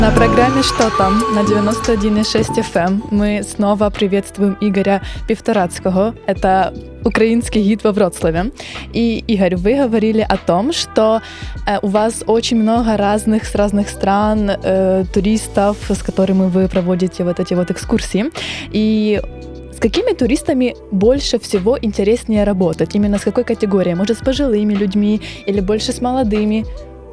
На программе «Что там?» на 91,6 FM мы снова приветствуем Игоря Півторацького. Это украинский гид во Вроцлаве. И, Игорь, вы говорили о том, что у вас очень много с разных стран туристов, с которыми вы проводите вот эти вот экскурсии. И с какими туристами больше всего интереснее работать? Именно с какой категорией? Может, с пожилыми людьми или больше с молодыми?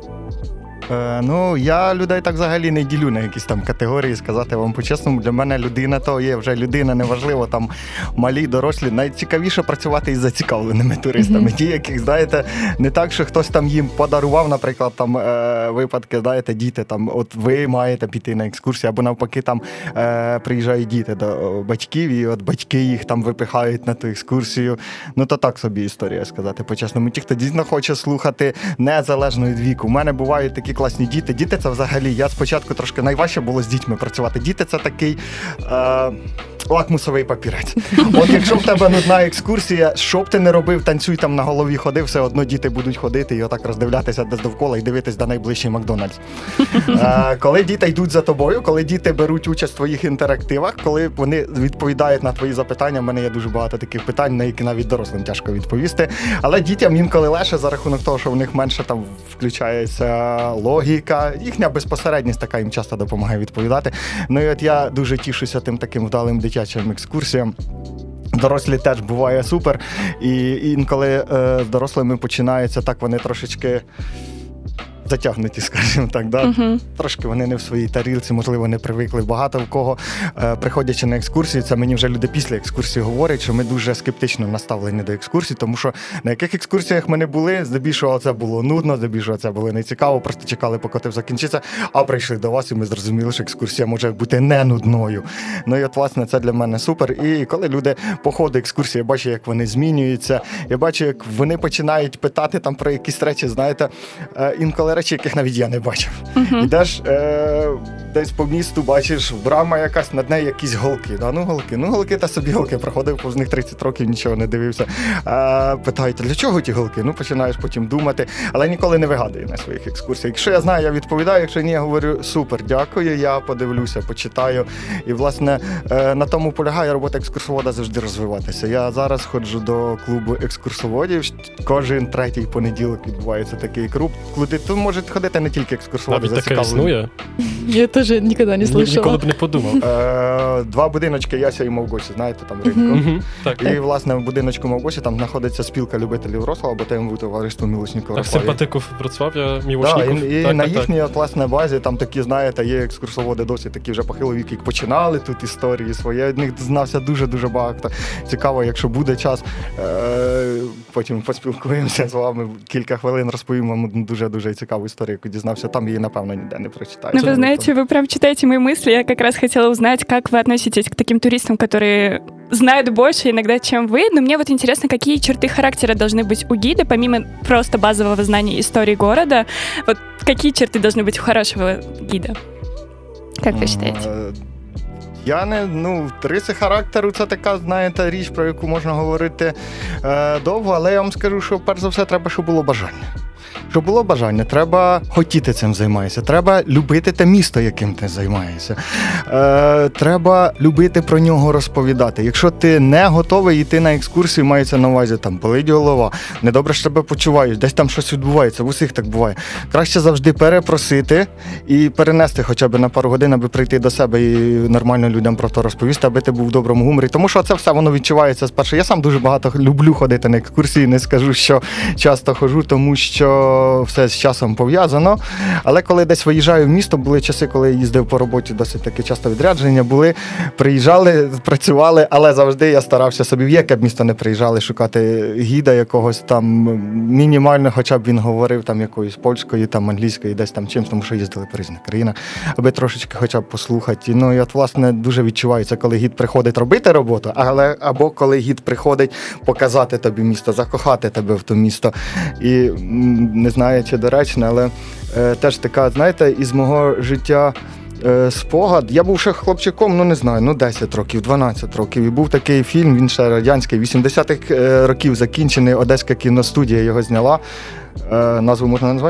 Я людей так взагалі не ділю на якісь там категорії, сказати вам по-чесному. Для мене людина то є вже людина, неважливо, там малі, дорослі. Найцікавіше працювати із зацікавленими туристами. Ті, яких, знаєте, не так, що хтось там їм подарував, наприклад, там випадки, знаєте, діти, там, от ви маєте піти на екскурсію, або навпаки, там приїжджають діти до батьків, і от батьки їх там випихають на ту екскурсію. То так собі історія, сказати по-чесному. Ті, хто дійсно хоче слухати незалежно від віку. У мене бувають такі класні діти. Діти – це взагалі, я спочатку трошки найважче було з дітьми працювати. Діти – це такий лакмусовий папірець. От якщо в тебе нудна екскурсія, що б ти не робив, танцюй там на голові, ходи, все одно діти будуть ходити і отак роздивлятися десь довкола і дивитись до найближчий Макдональдс. Коли діти йдуть за тобою, коли діти беруть участь в твоїх інтерактивах, коли вони відповідають на твої запитання, в мене є дуже багато таких питань, на які навіть дорослим тяжко відповісти. Але дітям інколи легше за рахунок того, що в них менше там включається логіка, їхня безпосередність така їм часто допомагає відповідати. І от я дуже тішуся тим таким вдалим дитячим екскурсіям. Дорослі теж буває супер, і інколи з дорослими починається так, вони трошечки затягнуті, скажімо так, да? Трошки вони не в своїй тарілці, можливо, не привикли. Багато в кого, приходячи на екскурсії, це мені вже люди після екскурсії говорять, що ми дуже скептично наставлені до екскурсій, тому що на яких екскурсіях ми не були, здебільшого це було нудно, здебільшого це було нецікаво, просто чекали, поки це закінчиться, а прийшли до вас, і ми зрозуміли, що екскурсія може бути не нудною. І от, власне, це для мене супер. І коли люди по ходу екскурсії, я бачу, як вони змінюються, я бачу, як вони починають питати там про якісь речі, знаєте, інколи речі, яких навіть я не бачив. Ідеш десь по місту, бачиш, брама якась, над нею якісь голки. Да? Голки та собі голки. Проходив повз них 30 років, нічого не дивився. Питають, для чого ті голки? Починаєш потім думати, але ніколи не вигадую на своїх екскурсіях. Якщо я знаю, я відповідаю, якщо ні, я говорю, супер, дякую, я подивлюся, почитаю. І, власне, на тому полягає робота екскурсовода завжди розвиватися. Я зараз ходжу до клубу екскурсоводів. Кожен третій понеділок відбувається такий клуб. Тут можуть ходити не тільки екскурсоводи зацікавлені. Навіть таке існує? Я теж ніколи не слышала. Ніколи б не подумав. 2 будиночки Яся і Мовгосі, знаєте, там ринку. І, власне, в будиночку Мовгосі там знаходиться спілка любителів Вроцлава, або ТМВ товариство Мілочників Вроцлаві. Так, симпатиків Вроцлав'я, Мілочників. І на їхній, власне, базі там такі, знаєте, є екскурсоводи досить такі вже похилого віку, які починали тут історії свої. Я від них дізнався дуже-дуже багато. Цікаво, якщо буде час, потім поспілкуємося з вами, кілька хвилин розповім вам дуже-дуже цікаву історію, яку дізнався. Там її, напевно, ніде не прочитаєш. Вы знаете, вы прям читаете мои мысли. Я как раз хотела узнать, как вы относитесь к таким туристам, которые знают больше иногда, чем вы. Но мне вот интересно, какие черты характера должны быть у гида, помимо просто базового знания истории города. Вот какие черты должны быть у хорошего гида? Как вы считаете? Риси характеру – це така, знаєте, річ, про яку можна говорити довго, але я вам скажу, що перш за все треба, щоб було бажання. Щоб було бажання, треба хотіти цим займатися, треба любити те місто, яким ти займаєшся. Треба любити про нього розповідати. Якщо ти не готовий йти на екскурсію, мається на увазі, там болить голова, недобре ж себе почуваєш, десь там щось відбувається, в усіх так буває. Краще завжди перепросити і перенести хоча б на пару годин, аби прийти до себе і нормально людям про то розповісти, аби ти був в доброму гуморі. Тому що це все, воно відчувається спершу. Я сам дуже багато люблю ходити на екскурсії, не скажу, що часто ходжу, тому що все з часом пов'язано. Але коли десь виїжджаю в місто, були часи, коли я їздив по роботі, досить таки часто відрядження були, приїжджали, працювали, але завжди я старався собі, в яке б місто не приїжджали, шукати гіда якогось там мінімально, хоча б він говорив там якоюсь польською, там англійською, десь там чимось, тому що їздили по різних країнах, аби трошечки хоча б послухати. І от, власне, дуже відчувається, коли гід приходить робити роботу, або коли гід приходить показати тобі місто, закохати тебе в то місто. І не знаю, чи доречно, але теж така, знаєте, із мого життя спогад. Я був ще хлопчиком, 10 років, 12 років. І був такий фільм, він ще радянський, 80-х років закінчений, Одеська кіностудія його зняла. Назву можна назвати?